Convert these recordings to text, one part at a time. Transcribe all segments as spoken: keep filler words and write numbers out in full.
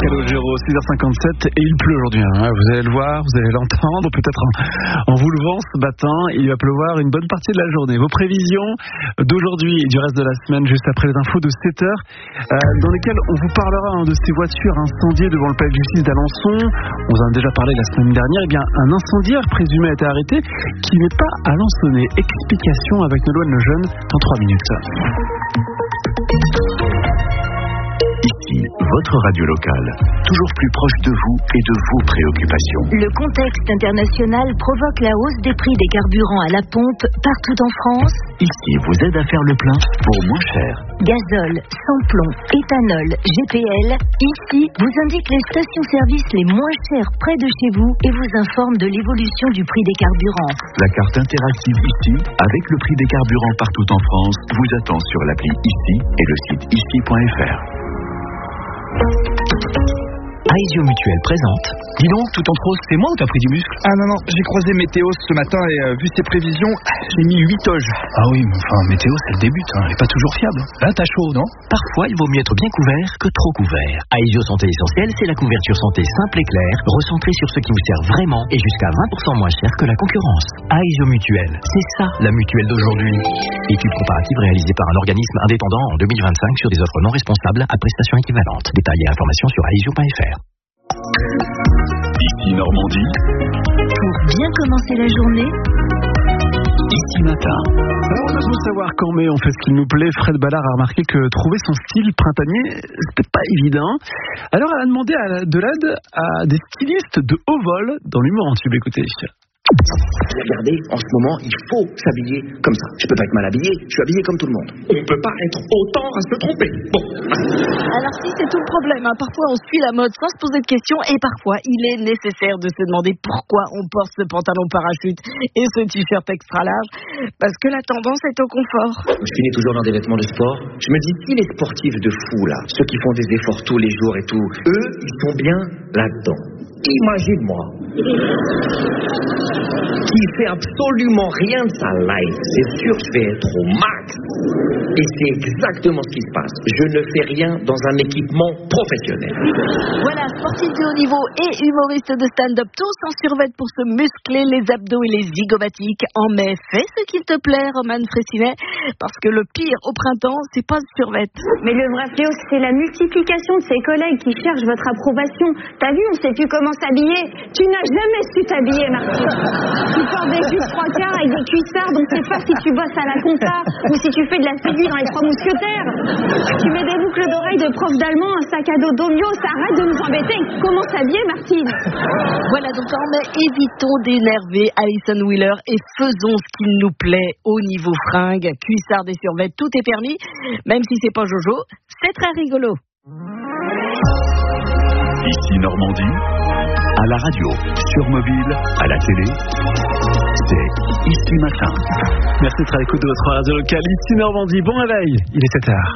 Calogero, six heures cinquante-sept, et il pleut aujourd'hui. Hein. Vous allez le voir, vous allez l'entendre, peut-être en, en vous levant ce matin, il va pleuvoir une bonne partie de la journée. Vos prévisions d'aujourd'hui et du reste de la semaine, juste après les infos de sept heures, euh, dans lesquelles on vous parlera hein, de ces voitures incendiées devant le palais de justice d'Alençon. On vous en a déjà parlé la semaine dernière. Eh bien, un incendiaire présumé a été arrêté qui n'est pas Alençonnais. Explication avec Nolwenn Lejeune dans trois minutes. Ici, votre radio locale, toujours plus proche de vous et de vos préoccupations. Le contexte international provoque la hausse des prix des carburants à la pompe partout en France. Ici, vous aide à faire le plein pour moins cher. Gazole, sans-plomb, éthanol, G P L. Ici, vous indique les stations-service les moins chères près de chez vous et vous informe de l'évolution du prix des carburants. La carte interactive ici, avec le prix des carburants partout en France, vous attend sur l'appli Ici et le site ici point f r. Aesio Mutuel présente. Dis donc, tout en trop, c'est moi ou t'as pris du muscle? Ah non, non, j'ai croisé Météo ce matin et euh, vu ses prévisions, j'ai mis huit toges. Ah oui, mais enfin, Météo, c'est le début, hein, elle est pas toujours fiable. Là, t'as chaud, non? Parfois, il vaut mieux être bien couvert que trop couvert. Aesio Santé Essentielle, c'est la couverture santé simple et claire, recentrée sur ce qui vous sert vraiment et jusqu'à vingt pour cent moins cher que la concurrence. Aesio Mutuel, c'est ça, la mutuelle d'aujourd'hui. Étude comparative réalisée par un organisme indépendant en deux mille vingt-cinq sur des offres non responsables à prestations équivalentes. Détails et informations sur aesio point f r. Ici Normandie. Pour bien commencer la journée, Ici Matin. Alors on a beau savoir qu'en mai on fait ce qu'il nous plaît, Fred Ballard a remarqué que trouver son style printanier, c'était pas évident. Alors elle a demandé à, de l'aide à des stylistes de haut vol dans l'humour en tube. Écoutez. Regardez, en ce moment, il faut s'habiller comme ça. Je peux pas être mal habillé, je suis habillé comme tout le monde. On peut pas être autant à se tromper. Bon. Alors si, c'est tout le problème. Hein. Parfois, on suit la mode sans se poser de questions et parfois, il est nécessaire de se demander pourquoi on porte ce pantalon parachute et ce t-shirt extra large. Parce que la tendance est au confort. Je finis toujours dans des vêtements de sport. Je me dis, si les sportifs de fou, là, ceux qui font des efforts tous les jours et tout, eux, ils sont bien là-dedans. Imagine-moi, qui fait absolument rien de sa life. C'est sûr, je vais être au max. Et c'est exactement ce qui se passe. Je ne fais rien dans un équipement professionnel. Voilà, sportifs de haut niveau et humoristes de stand-up, tous en survêt pour se muscler les abdos et les zygomatiques. En mai, fais ce qu'il te plaît, Romane Fressinet, parce que le pire au printemps, c'est pas le survêt. Mais le vrai fléau, c'est la multiplication de ses collègues qui cherchent votre approbation. T'as vu, on sait plus comment s'habiller. Tu n'as jamais su t'habiller, Martine. Tu portes des jupes trois quarts avec des cuissards, donc c'est pas si tu bosses à la compta ou si tu fais de la figure dans les Trois Mousquetaires. Tu mets des boucles d'oreilles de prof d'allemand, un sac à dos d'Omio, ça arrête de nous embêter. Comment s'habiller, Martine? Voilà, donc en mai, évitons d'énerver Alison Wheeler et faisons ce qu'il nous plaît au niveau fringues, cuissards et survêtements, tout est permis, même si c'est pas Jojo, c'est très rigolo. Ici Normandie, à la radio, sur mobile, à la télé, c'est Ici Matin. Merci d'être à l'écoute de votre radio locale. Ici Normandie, bon réveil, il est sept heures.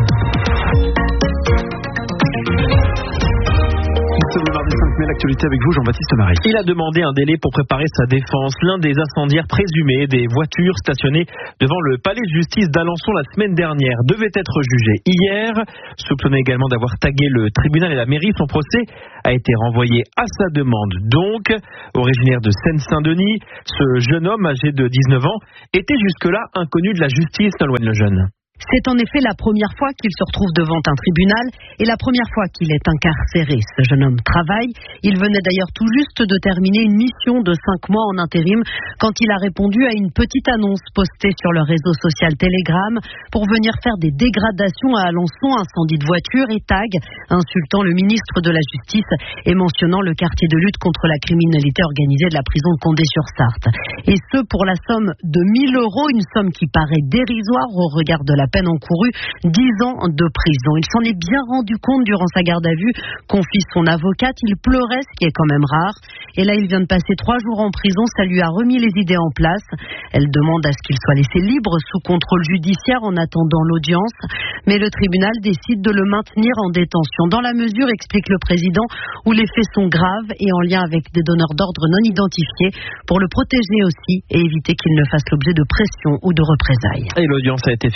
Nous sommes le mardi cinq mai, l'actualité avec vous, Jean-Baptiste Marie. Il a demandé un délai pour préparer sa défense. L'un des incendiaires présumés des voitures stationnées devant le palais de justice d'Alençon la semaine dernière devait être jugé hier. Soupçonné également d'avoir tagué le tribunal et la mairie, son procès a été renvoyé à sa demande. Donc, originaire de Seine-Saint-Denis, ce jeune homme âgé de dix-neuf ans était jusque-là inconnu de la justice, Nolwenn Lejeune. C'est en effet la première fois qu'il se retrouve devant un tribunal et la première fois qu'il est incarcéré. Ce jeune homme travaille. Il venait d'ailleurs tout juste de terminer une mission de cinq mois en intérim quand il a répondu à une petite annonce postée sur le réseau social Telegram pour venir faire des dégradations à Alençon, incendie de voiture et tag, insultant le ministre de la Justice et mentionnant le quartier de lutte contre la criminalité organisée de la prison de Condé-sur-Sarthe. Et ce, pour la somme de mille euros, une somme qui paraît dérisoire au regard de la peine encourue, dix ans de prison. Il s'en est bien rendu compte durant sa garde à vue, confie son avocate. Il pleurait, ce qui est quand même rare. Et là, il vient de passer trois jours en prison. Ça lui a remis les idées en place. Elle demande à ce qu'il soit laissé libre sous contrôle judiciaire en attendant l'audience. Mais le tribunal décide de le maintenir en détention. Dans la mesure, explique le président, où les faits sont graves et en lien avec des donneurs d'ordre non identifiés, pour le protéger aussi et éviter qu'il ne fasse l'objet de pression ou de représailles. Et l'audience a été fixée au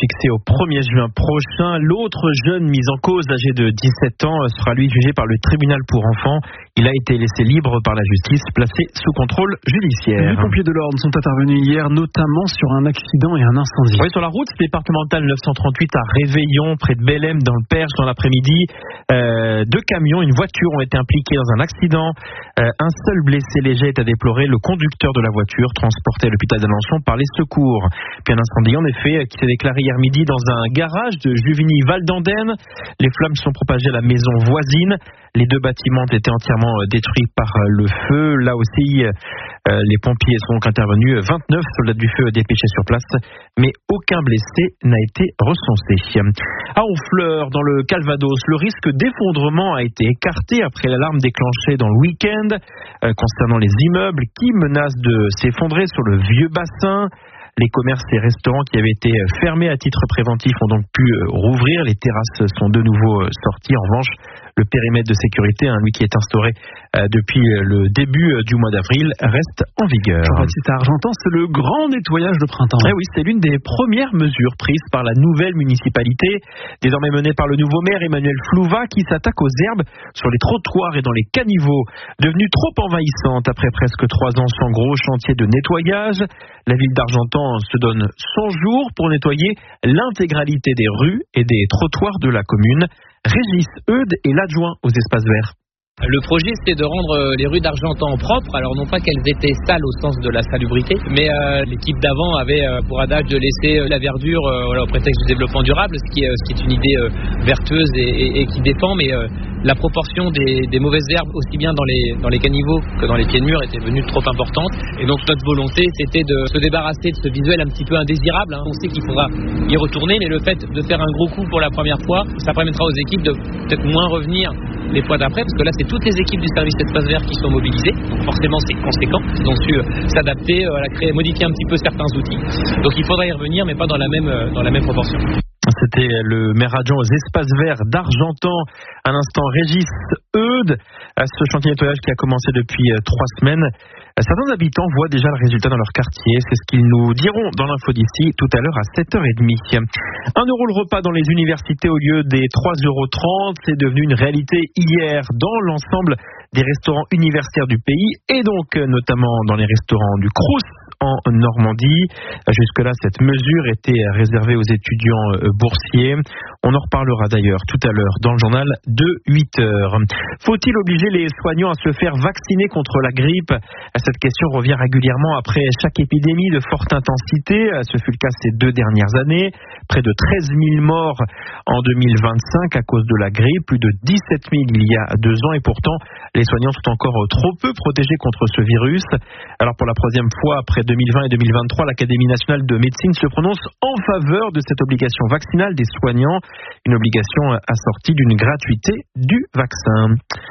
premier juin prochain. L'autre jeune mis en cause, âgé de dix-sept ans, sera lui jugé par le tribunal pour enfants. Il a été laissé libre par la justice, placé sous contrôle judiciaire. Les pompiers de l'ordre sont intervenus hier, notamment sur un accident et un incendie. Oui, sur la route départementale neuf cent trente-huit à Réveillon, près de Bellem, dans le Perche, dans l'après-midi. Euh, deux camions, une voiture ont été impliqués dans un accident. Euh, un seul blessé léger est à déplorer. Le conducteur de la voiture, transporté à l'hôpital d'Alençon par les secours. Puis un incendie, en effet, qui s'est déclaré hier midi dans un garage de Juvigny-Val d'Andenne. Les flammes sont propagées à la maison voisine. Les deux bâtiments ont été entièrement détruits par le feu. Là aussi, euh, les pompiers sont donc intervenus. vingt-neuf soldats du feu dépêchés sur place, mais aucun blessé n'a été recensé. À Honfleur, dans le Calvados, le risque d'effondrement a été écarté après l'alarme déclenchée dans le week-end euh, concernant les immeubles qui menacent de s'effondrer sur le vieux bassin. Les commerces et restaurants qui avaient été fermés à titre préventif ont donc pu rouvrir. Les terrasses sont de nouveau sorties. En revanche, le périmètre de sécurité, hein, lui qui est instauré euh, depuis le début du mois d'avril, reste en vigueur. Jean-Baptiste Argentan, c'est le grand nettoyage de printemps. Eh oui, c'est l'une des premières mesures prises par la nouvelle municipalité, désormais menée par le nouveau maire Emmanuel Flouva, qui s'attaque aux herbes sur les trottoirs et dans les caniveaux, devenues trop envahissantes après presque trois ans sans gros chantier de nettoyage. La ville d'Argentan se donne cent jours pour nettoyer l'intégralité des rues et des trottoirs de la commune. Régis Eudes est l'adjoint aux espaces verts. Le projet, c'était de rendre les rues d'Argentan propres. Alors non pas qu'elles étaient sales au sens de la salubrité, mais euh, l'équipe d'avant avait euh, pour adage de laisser la verdure euh, voilà, au prétexte du développement durable, ce qui est, ce qui est une idée euh, vertueuse et, et, et qui défend, mais euh, la proportion des, des mauvaises herbes, aussi bien dans les, dans les caniveaux que dans les pieds de mur, était devenue trop importante. Et donc notre volonté, c'était de se débarrasser de ce visuel un petit peu indésirable. Hein. On sait qu'il faudra y retourner, mais le fait de faire un gros coup pour la première fois, ça permettra aux équipes de peut-être moins revenir les fois d'après, parce que là c'est toutes les équipes du service espace vert qui sont mobilisées, donc forcément c'est conséquent, ils ont su euh, s'adapter, euh, à créer, modifier un petit peu certains outils, donc il faudra y revenir mais pas dans la même, euh, dans la même proportion. C'était le maire adjoint aux espaces verts d'Argentan, à l'instant Régis Eudes, à ce chantier de nettoyage qui a commencé depuis trois semaines. Certains habitants voient déjà le résultat dans leur quartier, c'est ce qu'ils nous diront dans l'info d'ici tout à l'heure à sept heures trente. Un euro le repas dans les universités au lieu des trois euros trente, c'est devenu une réalité hier dans l'ensemble des restaurants universitaires du pays et donc notamment dans les restaurants du Crous en Normandie. Jusque-là, cette mesure était réservée aux étudiants boursiers. On en reparlera d'ailleurs tout à l'heure dans le journal de huit heures. Faut-il obliger les soignants à se faire vacciner contre la grippe ? Cette question revient régulièrement après chaque épidémie de forte intensité. Ce fut le cas ces deux dernières années. Près de treize mille morts en deux mille vingt-cinq à cause de la grippe, plus de dix-sept mille il y a deux ans et pourtant les soignants sont encore trop peu protégés contre ce virus. Alors pour la troisième fois après deux mille vingt et deux mille vingt-trois, l'Académie nationale de médecine se prononce en faveur de cette obligation vaccinale des soignants, une obligation assortie d'une gratuité du vaccin.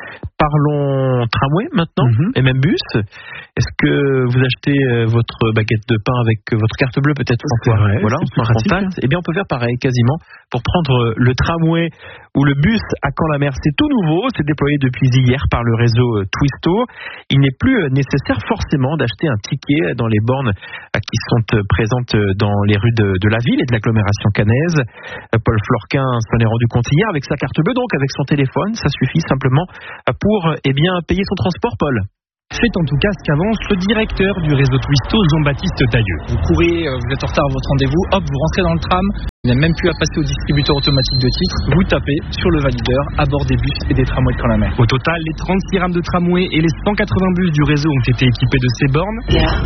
Parlons tramway maintenant, mmh. et même bus. Est-ce que vous achetez votre baguette de pain avec votre carte bleue peut-être François ? Vrai, voilà, on se contacte. Eh bien, on peut faire pareil quasiment pour prendre le tramway ou le bus à Caen-la-Mer. C'est tout nouveau, c'est déployé depuis hier par le réseau Twisto. Il n'est plus nécessaire forcément d'acheter un ticket dans les bornes qui sont présentes dans les rues de, de la ville et de l'agglomération caennaise. Paul Florquin s'en est rendu compte hier avec sa carte bleue, donc avec son téléphone, ça suffit simplement pour eh bien, payer son transport, Paul. C'est en tout cas ce qu'avance le directeur du réseau Twisto, Jean-Baptiste Tailleux. Vous courez, vous êtes en retard à votre rendez-vous, hop, vous rentrez dans le tram, vous n'avez même plus à passer au distributeur automatique de titres, vous tapez sur le valideur à bord des bus et des tramways de Caen-la-Mer. Au total, les trente-six rames de tramway et les cent quatre-vingts bus du réseau ont été équipés de ces bornes.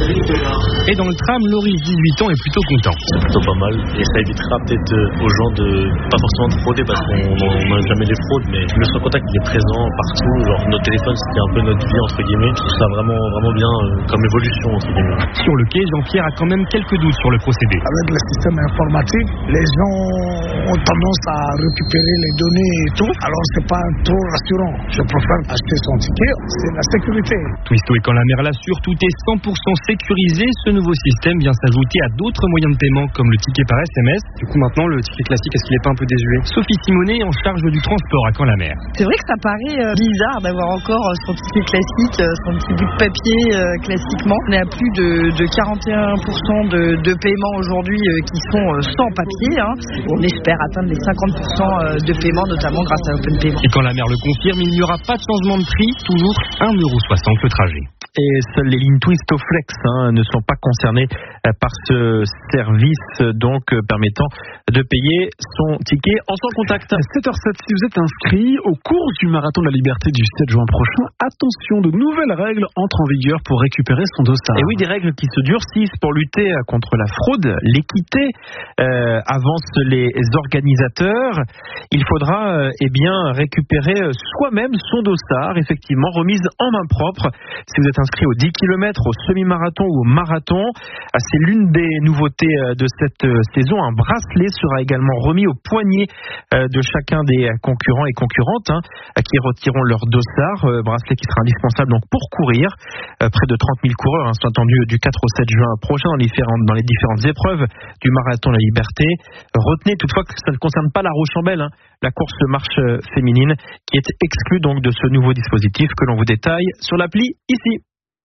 Et dans le tram, Loris, dix-huit ans, est plutôt content. C'est plutôt pas mal et ça évitera peut-être aux gens de pas forcément de frauder parce qu'on n'a jamais des fraudes, mais le Soin Contact il est présent partout. Genre notre téléphone c'était un peu notre vie entre guillemets. Je trouve ça vraiment vraiment bien euh, comme évolution entre guillemets. Sur le quai, Jean-Pierre a quand même quelques doutes sur le procédé. Avec le système informatique, les gens ont tendance à récupérer les données et tout, alors c'est pas trop rassurant. Je préfère acheter son ticket, c'est la sécurité. Twisto et Caen-la-Mer l'assure, tout est cent pour cent sécurisé. Ce nouveau système vient s'ajouter à d'autres moyens de paiement comme le ticket par S M S. Du coup maintenant le ticket classique, est-ce qu'il n'est pas un peu désuet ? Sophie Simonet en charge du transport à Caen-la-Mer. C'est vrai que ça paraît euh, bizarre d'avoir encore euh, son ticket classique, euh, son petit bout de papier euh, classiquement. On est à plus de, de quarante et un pour cent de, de paiements aujourd'hui euh, qui sont euh, sans papier. Hein. On espère atteindre les cinquante pour cent de paiement, notamment grâce à Open Payment. Et quand la maire le confirme, il n'y aura pas de changement de prix, toujours un euro soixante le trajet. Et seules les lignes Twistoflex hein, ne sont pas concernées par ce service, donc euh, permettant de payer son ticket en sans contact. sept heures sept, si vous êtes inscrit aux courses du Marathon de la Liberté du sept juin prochain, attention, de nouvelles règles entrent en vigueur pour récupérer son dossard. Et oui, des règles qui se durcissent pour lutter contre la fraude, l'équité, euh, avancent les organisateurs. Il faudra euh, eh bien récupérer soi-même son dossard, effectivement, remise en main propre. Si vous êtes inscrit aux dix kilomètres, au semi-marathon ou au marathon, c'est l'une des nouveautés de cette saison. Un bracelet sera également remis au poignet de chacun des concurrents et concurrentes hein, qui retireront leur dossard. Bracelet qui sera indispensable donc pour courir. Près de trente mille coureurs hein, sont attendus du quatre au sept juin prochain dans les différentes, dans les différentes épreuves du Marathon de la Liberté. Retenez toutefois que ça ne concerne pas la Rochambelle, hein, la course marche féminine qui est exclue donc de ce nouveau dispositif que l'on vous détaille sur l'appli ici.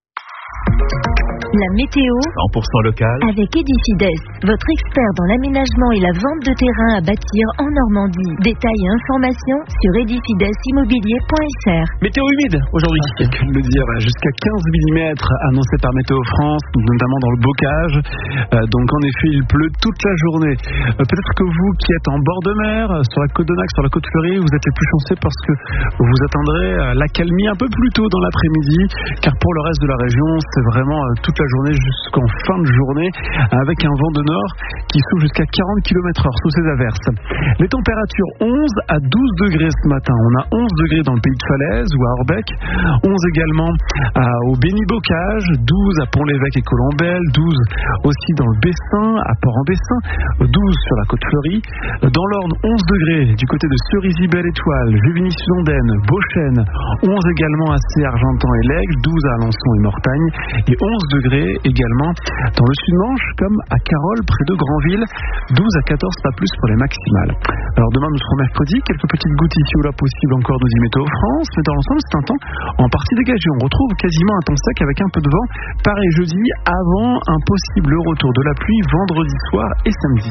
La météo cent pour cent local avec Edifides, votre expert dans l'aménagement et la vente de terrain à bâtir en Normandie. Détails et informations sur edifidesimmobilier point f r. Météo humide aujourd'hui. C'est que de le dire, jusqu'à quinze millimètres annoncés par Météo France, notamment dans le bocage. Euh, donc en effet, il pleut toute la journée. Euh, peut-être que vous qui êtes en bord de mer, sur la côte d'Onac, sur la côte fleurie, vous êtes les plus chanceux parce que vous attendrez l'accalmie un peu plus tôt dans l'après-midi, car pour le reste de la région, c'est vraiment euh, toute la journée jusqu'en fin de journée avec un vent de nord qui souffle jusqu'à quarante kilomètres heure sous ces averses. Les températures onze à douze degrés ce matin. On a onze degrés dans le pays de Falaise ou à Orbec, onze également à, au Béni-Bocage, douze à Pont-l'Évêque et Colombelle, douze aussi dans le Bessin, à Port-en-Bessin, douze sur la côte fleurie. Dans l'Orne, onze degrés du côté de Cerisy-Belle-Étoile, Juvigny-Sud-Ondaine, Beauchêne, onze également à Cé-Argentan et l'Aigle, douze à Alençon et Mortagne et onze degrés également dans le Sud-Manche comme à Carole près de Granville, douze à quatorze pas plus pour les maximales. Alors demain nous serons mercredi, quelques petites gouttes ici ou là possibles encore nous dit Météo France, mais dans l'ensemble c'est un temps en partie dégagé. On retrouve quasiment un temps sec avec un peu de vent, pareil jeudi avant un possible retour de la pluie vendredi soir et samedi.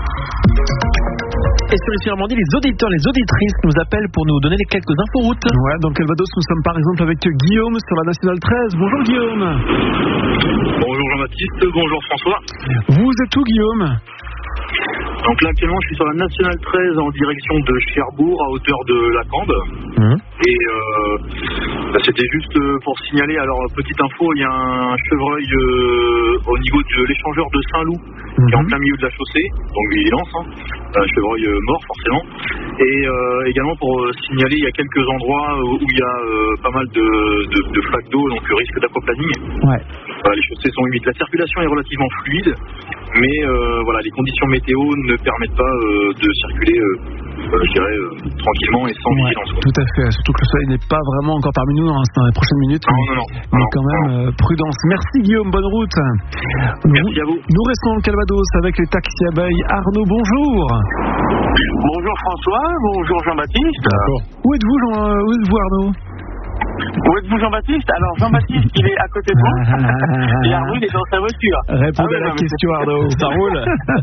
Et sur ici Normandie, les auditeurs, les auditrices nous appellent pour nous donner les quelques infos routes. Ouais, dans le Calvados, nous sommes par exemple avec Guillaume sur la Nationale treize. Bonjour Guillaume. Bonjour Jean-Baptiste, bonjour François. Vous êtes où Guillaume ? Donc là actuellement je suis sur la Nationale treize en direction de Cherbourg à hauteur de la Cambe. Mmh. Et euh, bah, c'était juste pour signaler, alors petite info, il y a un chevreuil euh, au niveau de l'échangeur de Saint-Loup mmh. qui est en plein milieu de la chaussée, donc vigilance, hein. Un chevreuil euh, mort forcément. Et euh, également pour euh, signaler, il y a quelques endroits où, où il y a euh, pas mal de, de, de flaques d'eau, donc risque d'aquaplaning. Ouais. Euh, les chaussées sont humides, la circulation est relativement fluide, mais euh, voilà, les conditions météo ne permettent pas euh, de circuler euh, euh, je dirais euh, tranquillement et sans ouais, vigilance. Tout à fait, surtout que le soleil n'est pas vraiment encore parmi nous hein, dans les prochaines minutes. Non, mais, non, non. Mais non, quand même non. Euh, prudence. Merci Guillaume, bonne route. Merci nous, à vous. Nous restons dans le Calvados avec les taxis abeilles. Arnaud, bonjour. Bonjour François, bonjour Jean-Baptiste. D'accord. Où êtes-vous, Jean, euh, où êtes-vous Arnaud? Où êtes-vous Jean-Baptiste? Alors Jean-Baptiste il est à côté de vous et Arnaud il est dans sa voiture. Répondez ah, oui, à la non, question Arnaud, ça roule.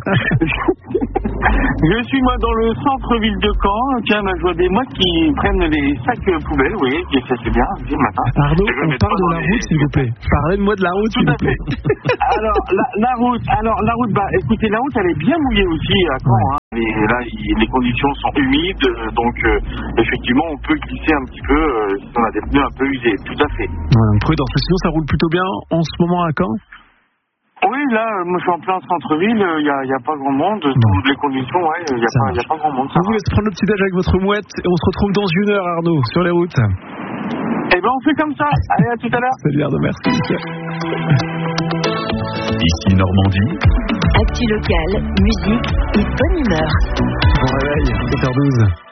Je suis moi dans le centre-ville de Caen. Tiens, bah, je vois des mouettes qui prennent les sacs poubelles, vous voyez, ça c'est bien, c'est le matin. Arnaud, on parle de la route s'il vous plaît. Parlez-moi de la route s'il vous plaît. Alors la, la route, alors la route, bah écoutez, la route elle est bien mouillée aussi à Caen. Ouais. Hein. Et là, il, les conditions sont humides, donc euh, effectivement, on peut glisser un petit peu euh, si on a des pneus un peu usés, tout à fait. Ouais, prudence, sinon ça roule plutôt bien en ce moment à Caen. Oui, là, moi je suis en plein centre-ville, il n'y a, y a pas grand monde, toutes les conditions, ouais, il n'y a, a pas grand monde. On vous laisse prendre le petit déj avec votre mouette et on se retrouve dans une heure, Arnaud, sur les routes. Eh ben on fait comme ça, allez à tout à l'heure. Salut Arnaud, merci. Ici Normandie. Actu locale, musique et bonne humeur. Bon réveil, sept heures douze.